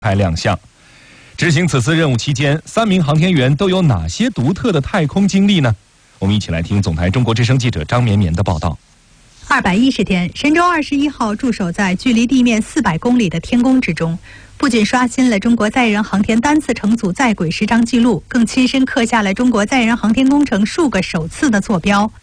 开亮相。执行此次任务期间，3名航天员都有哪些独特的太空经历呢？我们一起来听总台中国之声记者张绵绵的报道。 210天，神舟21号驻守在距离地面400公里的天宫之中，不仅刷新了中国载人航天单次乘组在轨时长纪录，更亲身刻下了中国载人航天工程数个首次的坐标。